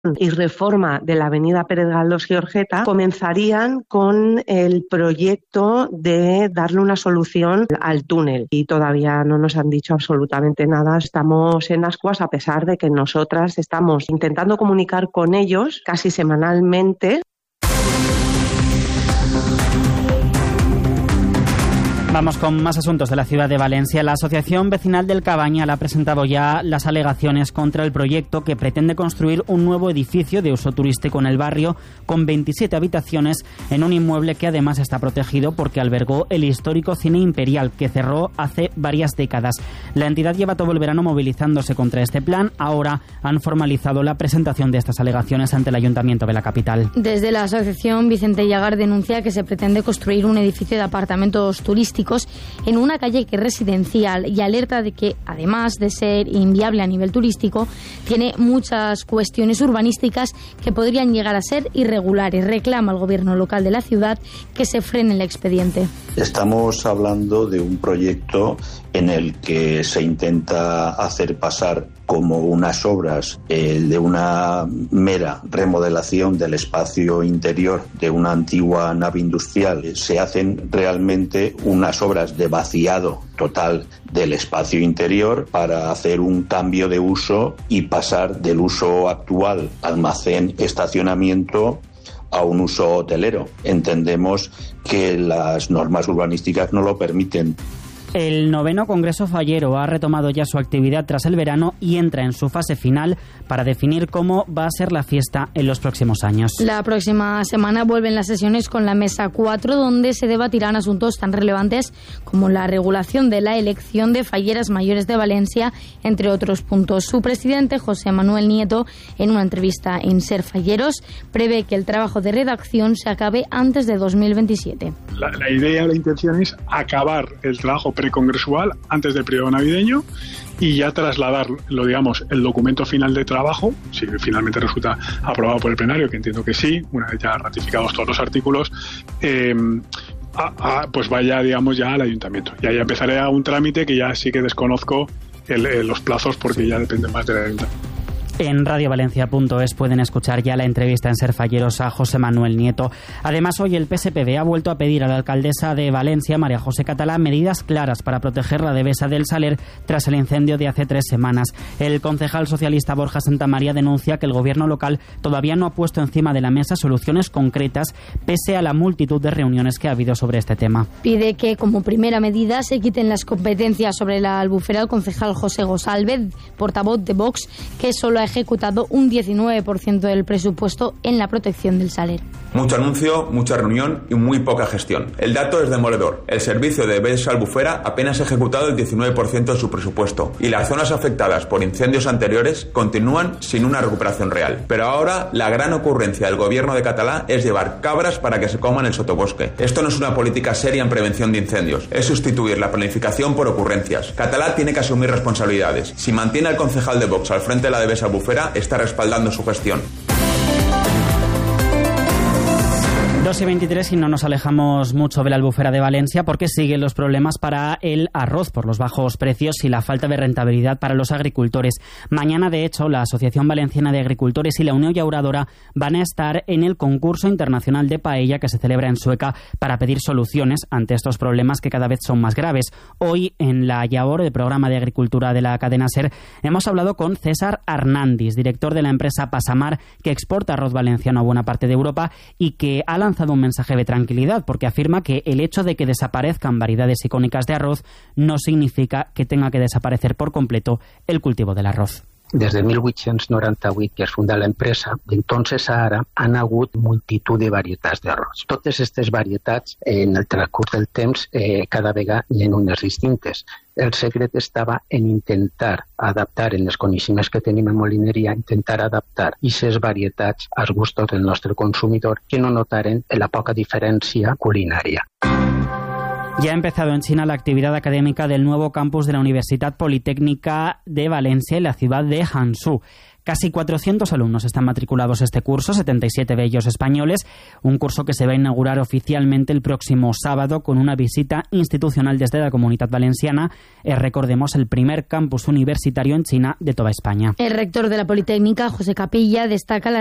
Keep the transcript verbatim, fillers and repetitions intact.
y reforma de la avenida Pérez Galdós y Orgeta comenzarían con el proyecto de darle una solución al túnel y todavía no nos han dicho absolutamente nada. Estamos en ascuas a pesar de que nosotras estamos intentando comunicar con ellos casi semanalmente. Vamos con más asuntos de la ciudad de Valencia. La Asociación Vecinal del Cabañal ha presentado ya las alegaciones contra el proyecto que pretende construir un nuevo edificio de uso turístico en el barrio con veintisiete habitaciones en un inmueble que además está protegido porque albergó el histórico Cine Imperial que cerró hace varias décadas. La entidad lleva todo el verano movilizándose contra este plan. Ahora han formalizado la presentación de estas alegaciones ante el Ayuntamiento de la capital. Desde la asociación, Vicente Llagar denuncia que se pretende construir un edificio de apartamentos turísticos en una calle que es residencial y alerta de que, además de ser inviable a nivel turístico, tiene muchas cuestiones urbanísticas que podrían llegar a ser irregulares. Reclama al gobierno local de la ciudad que se frene el expediente. Estamos hablando de un proyecto en el que se intenta hacer pasar como unas obras eh, de una mera remodelación del espacio interior de una antigua nave industrial. Se hacen realmente unas obras de vaciado total del espacio interior para hacer un cambio de uso y pasar del uso actual almacén estacionamiento a un uso hotelero. Entendemos que las normas urbanísticas no lo permiten. El noveno Congreso Fallero ha retomado ya su actividad tras el verano y entra en su fase final para definir cómo va a ser la fiesta en los próximos años. La próxima semana vuelven las sesiones con la Mesa cuatro, donde se debatirán asuntos tan relevantes como la regulación de la elección de falleras mayores de Valencia, entre otros puntos. Su presidente, José Manuel Nieto, en una entrevista en Ser Falleros, prevé que el trabajo de redacción se acabe antes de dos mil veintisiete. La, la idea, la intención es acabar el trabajo precongresual antes del periodo navideño y ya trasladar, lo digamos, el documento final de trabajo, si finalmente resulta aprobado por el plenario, que entiendo que sí, una vez ya ratificados todos los artículos, eh, a, a, pues vaya, digamos, ya al ayuntamiento. Y ahí empezaré a un trámite que ya sí que desconozco el, el, los plazos porque ya depende más del ayuntamiento. En radio valencia punto es pueden escuchar ya la entrevista en Ser Falleros a José Manuel Nieto. Además, hoy el P S P B ha vuelto a pedir a la alcaldesa de Valencia, María José Catalá, medidas claras para proteger la Devesa del Saler tras el incendio de hace tres semanas. El concejal socialista Borja Santamaría denuncia que el gobierno local todavía no ha puesto encima de la mesa soluciones concretas pese a la multitud de reuniones que ha habido sobre este tema. Pide que, como primera medida, se quiten las competencias sobre la albufera al concejal José González, portavoz de Vox, que solo ha ejecutado un diecinueve por ciento del presupuesto en la protección del Saler. Mucho anuncio, mucha reunión y muy poca gestión. El dato es demoledor. El servicio de Devesa Albufera apenas ha ejecutado el diecinueve por ciento de su presupuesto y las zonas afectadas por incendios anteriores continúan sin una recuperación real. Pero ahora la gran ocurrencia del gobierno de Catalá es llevar cabras para que se coman el sotobosque. Esto no es una política seria en prevención de incendios, es sustituir la planificación por ocurrencias. Catalá tiene que asumir responsabilidades. Si mantiene al concejal de Vox al frente de la Devesa Albufera, está respaldando su gestión. dos y veintitrés y no nos alejamos mucho de la albufera de Valencia porque siguen los problemas para el arroz por los bajos precios y la falta de rentabilidad para los agricultores. Mañana, de hecho, la Asociación Valenciana de Agricultores y la Unión Llauradora van a estar en el concurso internacional de paella que se celebra en Sueca para pedir soluciones ante estos problemas que cada vez son más graves. Hoy, en la Llaor, el programa de agricultura de la cadena SER, hemos hablado con César Arnandis, director de la empresa Pasamar, que exporta arroz valenciano a buena parte de Europa y que ha lanzado un mensaje de tranquilidad porque afirma que el hecho de que desaparezcan variedades icónicas de arroz no significa que tenga que desaparecer por completo el cultivo del arroz. Des de mil vuit-cents noranta-vuit, que es funda l'empresa, d'entonces a ara han hagut multitud de varietats d'arròs. Totes aquestes varietats, en el transcurs del temps, eh, cada vegada hi ha unes distintes. El secret estava en intentar adaptar, en els coneixements que tenim en molineria, intentar adaptar aquestes varietats als gustos del nostre consumidor que no notaren la poca diferència culinària. Ya ha empezado en China la actividad académica del nuevo campus de la Universidad Politécnica de Valencia en la ciudad de Hangzhou. Casi cuatrocientos alumnos están matriculados este curso, setenta y siete de ellos españoles, un curso que se va a inaugurar oficialmente el próximo sábado con una visita institucional desde la Comunitat Valenciana. Es, recordemos, el primer campus universitario en China de toda España. El rector de la Politécnica, José Capilla, destaca la